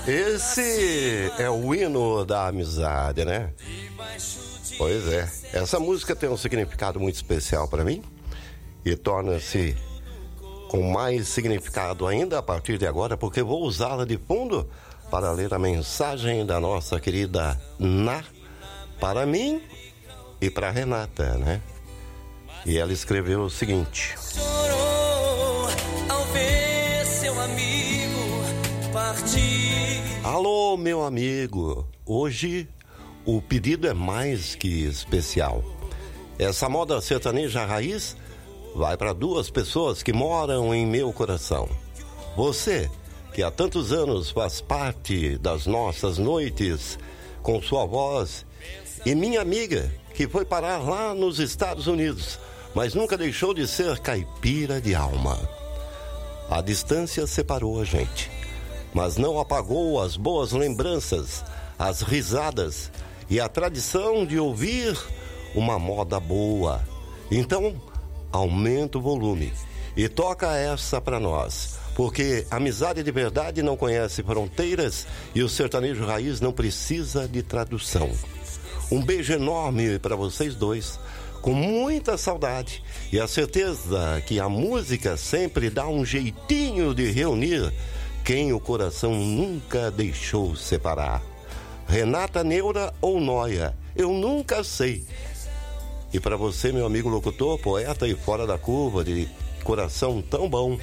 Esse é o hino da amizade, né? Pois é, essa música tem um significado muito especial para mim e torna-se com mais significado ainda a partir de agora, porque vou usá-la de fundo para ler a mensagem da nossa querida Ná para mim e para Renata, né? E ela escreveu o seguinte: chorou ao ver seu amigo partir. Alô, meu amigo, hoje o pedido é mais que especial. Essa moda sertaneja raiz vai para duas pessoas que moram em meu coração. Você, que há tantos anos faz parte das nossas noites com sua voz, e minha amiga, que foi parar lá nos Estados Unidos, mas nunca deixou de ser caipira de alma. A distância separou a gente, mas não apagou as boas lembranças, as risadas e a tradição de ouvir uma moda boa. Então, aumenta o volume e toca essa pra nós, porque amizade de verdade não conhece fronteiras e o sertanejo raiz não precisa de tradução. Um beijo enorme para vocês dois, com muita saudade e a certeza que a música sempre dá um jeitinho de reunir quem o coração nunca deixou separar. Renata, Neura ou Noia, eu nunca sei. E para você, meu amigo locutor, poeta e fora da curva, de coração tão bom,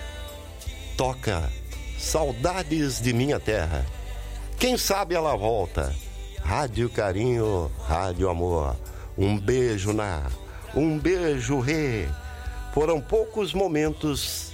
toca Saudades de Minha Terra. Quem sabe ela volta. Rádio Carinho, Rádio Amor. Um beijo, Ná. Um beijo, Rê. Foram poucos momentos,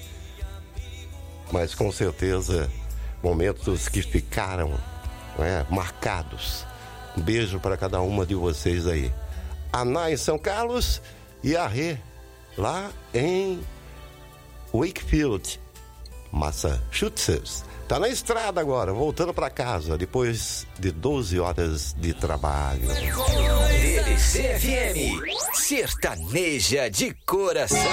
mas com certeza momentos que ficaram, né, marcados. Um beijo para cada uma de vocês aí. A Ná em São Carlos e a Rê lá em Wakefield, Massachusetts. Tá na estrada agora, voltando para casa depois de 12 horas de trabalho. CFM, sertaneja de coração.